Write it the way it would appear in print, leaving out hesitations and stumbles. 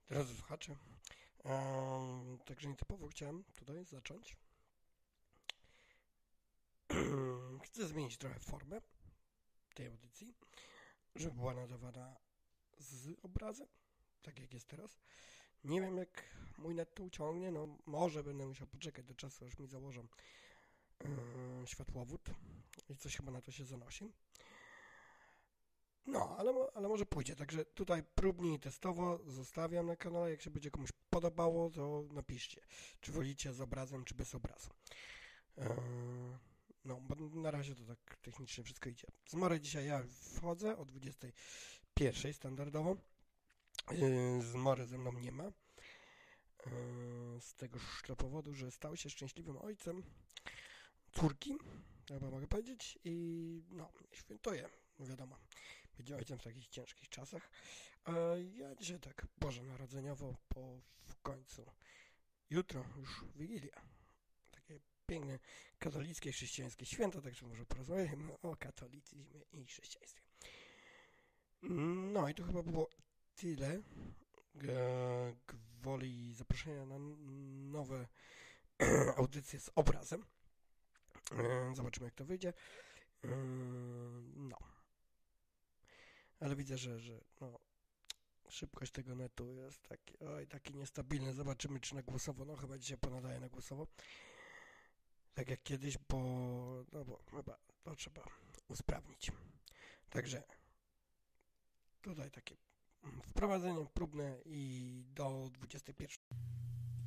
Drodzy słuchacze, także nietypowo chciałem tutaj zacząć. Chcę zmienić trochę formę tej audycji, żeby była nadawana z obrazem, tak jak jest teraz. Nie wiem, jak mój net to uciągnie, no może będę musiał poczekać do czasu, aż mi założą światłowód i coś chyba na to się zanosi. No, ale może pójdzie, także tutaj próbnie i testowo zostawiam na kanale. Jak się będzie komuś podobało, to napiszcie, czy wolicie z obrazem, czy bez obrazu. No, bo na razie to tak technicznie wszystko idzie. Z Mory dzisiaj ja wchodzę o 21 standardowo. Z Mory ze mną nie ma. Z tegoż to powodu, że stał się szczęśliwym ojcem córki, chyba mogę powiedzieć, i no, świętuje, wiadomo. Będzie ojcem w takich ciężkich czasach. A ja dzisiaj tak bożonarodzeniowo w końcu. Jutro już Wigilia. Takie piękne katolickie, chrześcijańskie święto, także może porozmawiamy o katolicyzmie i chrześcijaństwie. No i to chyba było tyle. Gwoli zaproszenia na nowe audycje z obrazem. Zobaczymy, jak to wyjdzie. No. Ale widzę, że no, szybkość tego netu jest taki niestabilny. Zobaczymy, czy na głosowo. No chyba dzisiaj ponadaję na głosowo. Tak jak kiedyś, bo chyba to trzeba usprawnić. Także tutaj takie wprowadzenie próbne i do 21.